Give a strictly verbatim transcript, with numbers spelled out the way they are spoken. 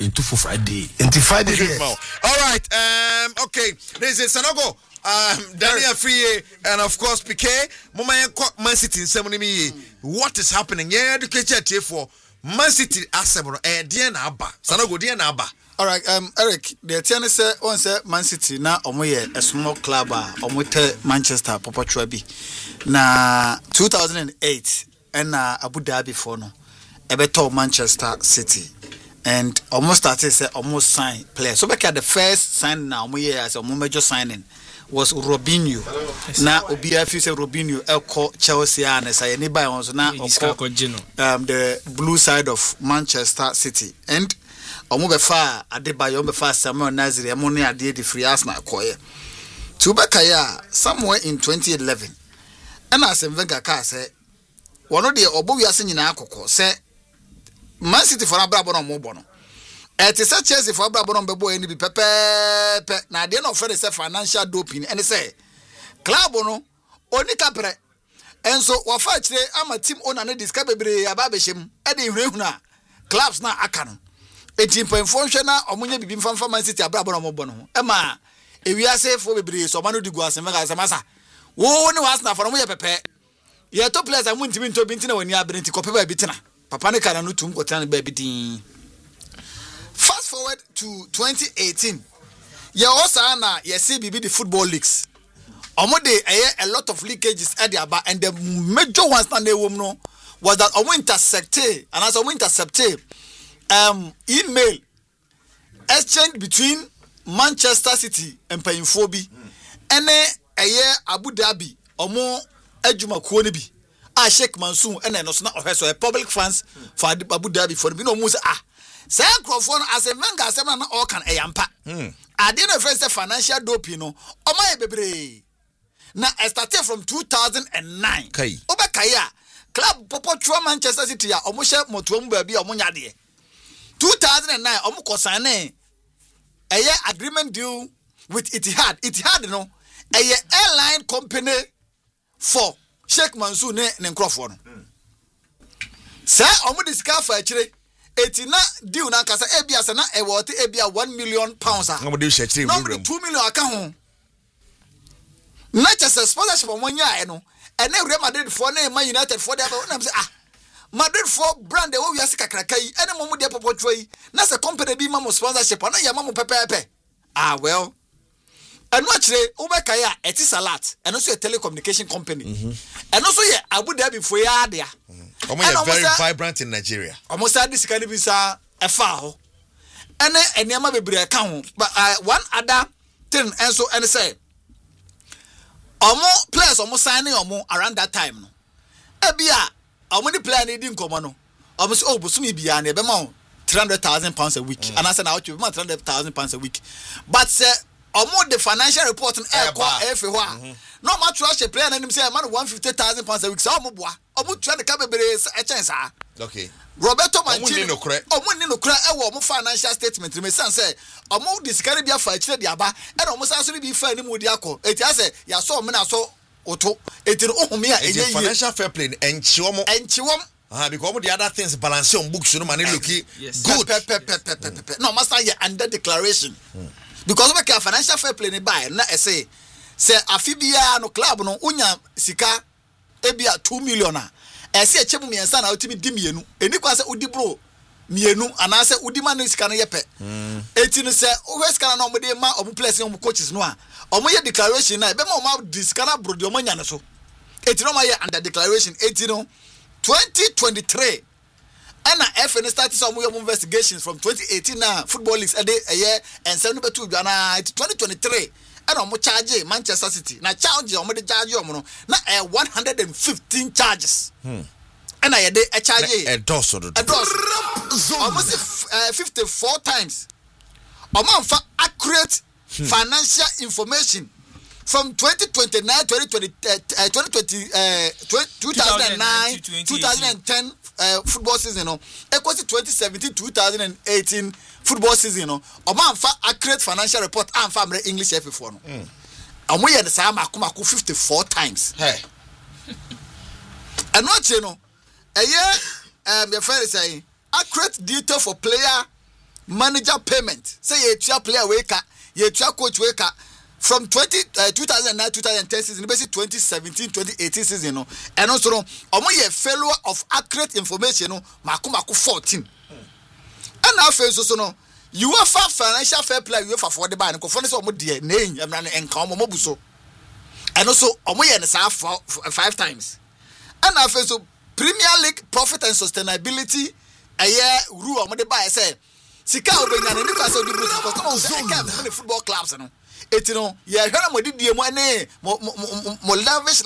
into for Friday. Into Friday. All right. Um. Okay. This is Sanogo. Um. Daniel Free and of course Piqué. Mama Man City in seventy. What is happening? Yeah, education for Man City Arsenal. Eh, Diana Abba. Sanogo Diana Abba. All right, um, Eric, the tennis say on say Man City na omoye a small club a omote Manchester Papa Chwabi. Na two thousand eight and na Abu Dhabi for no. Ebeto Manchester City. And almost started say almost sign players. So back at the first sign now omoye as a major signing was Robinho. Na obi afi say Robinho elko Chelsea and say anybody wants na um the blue side of Manchester City. And omo be fa Adebayo be fa Samuel Naziri amo ne ade de free Arsenal koye to bakaya somewhere in twenty eleven and as Wenger ka say wono de obo wiase nyina akokọ say Man City for abrabo no mo bo no e te say Chelsea for abrabo no be bo eni bi pepe na de no for say financial doping and say club no oni kapre enso wo fa kire ama team owner ne disca bebre aba be hyem e de hwehunu a clubs na aka no eighteen point four na omunye bibi mfamfa Man City abrabo no mobo no e ma ewiase fo bebre so manu digu asem ga semasa wo ne was na for mo ye pepe ye to players amu ntimi nto binti na wani abrenti kope ba bitina papa ne kana no tum kotan ba bitin. Fast forward to twenty eighteen ye osa na ye see bibi the football leagues omo de a lot of leakages at the aba and the major ones na na no was that omo intersect and as omo intercept um email exchange between Manchester City and Payinfobi and eh Abu Dhabi omo adwuma ko ne bi a Sheikh Mansour and no so na ohwe a public funds for Abu Dhabi for bi no mu say ah say microphone as a Wenger asem na all can eyampa hmm ade no first financial doping no omo e bebre na started from two thousand nine kai obekai a club popo tro Manchester City a omo hye motoam ba bi omo nyade two thousand nine omo ko sign a year agreement deal with Etihad. Etihad no a year airline company for Sheikh Mansour ne ne nkrofo no. Say omo discuss for akire etina deal na kasa ebia se na e worth ebia one million pounds a. Omo deal share no two million aka ho. Na just a sponsorship omo nya e no. E na Real Madrid for na Man United for there na say ah Madrid for brand e wo wiase kakraka yi ene mo mo de popotwo yi na se company bi ma mo sponsorship na ya ma mo pepepe ah well eno akire wo be kai a eti salat eno so a telecommunication company eno so ye Abu Dhabi for ya dia omo ye very vibrant in Nigeria omo sa dis kan bi sa e fa ho ene enema bebre ka ho but uh, one other thing enso ene say omo players omo signing omo around that time no e bia omo the player need nkomo no omo say oh busumi bia na e be ma three hundred thousand pounds a week and I say na what you be ma three hundred thousand pounds a week but say omo the financial report e ko e fe ho a no ma trash player na nim say man one hundred fifty thousand pounds a week say omo boa omo tua de ka bebere e chen sa okay Roberto Mancini omo ni no kra e wo omo financial statement me san say omo discard bia fa kire de aba e na omo san so bi fa ni mu di akọ eti ase ya so omo na so oto eti ohumi a enye financial fair play enchiwom enchiwom ah because all the other things balance on books no man look good pe pe pe pe pe no master ye under declaration because we can financial fair play ni buy na e say say afibia no club no unya sika ebia two million a e say echemu miensa na otimi di mienu eni kwa say udi bro mienu ana say udi man sika no ye pe eti no say o we sika na omo de ma omo players omo coaches no a omo ye declaration na e be ma omo di sika na bro de omo nya no so eti no ma ye under declaration eti no twenty twenty-three and F N started some investigations from twenty eighteen now football leagues a day a year and seven to two twenty twenty-three and I'm charge Manchester City now charge you the charge you now one hundred fifteen charges hmm. and I did a charge a dose a dose almost uh, fifty-four times a month for accurate hmm. financial information from twenty twenty-nine twenty twenty uh, twenty twenty uh, two thousand nine two thousand ten uh, football season no equals to twenty seventeen two thousand eighteen football season no o man fa accurate financial report and fa English F four no and we had the same akomako fifty-four times hey and what you know a year um the friend is saying accurate data for player manager payment. Say you try player wake up, you try coach wake up. From twenty, uh, two thousand nine two thousand ten season, basically twenty seventeen twenty eighteen season, no, and also no, omo ye failure of accurate information, no, maku maku fourteen. And now face also no, UEFA financial fair play UEFA for the ban, and conference omo die name, and and come omo buso. And also omo ye na for five times. And now face so Premier League profit and sustainability, a year rule omo de buy say, sika obenya na Newcastle di Blues because omo football clubs no. It you know, yeah, I heard about the money, more lavish